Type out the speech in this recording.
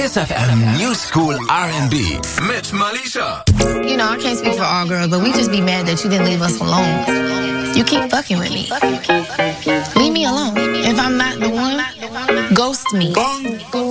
Kiss FM New School R&B. Mit Malisha. You know, I can't speak for all girls, but we just be mad that you didn't leave us alone. You keep fucking with me. Leave me alone. If I'm not the one, ghost me.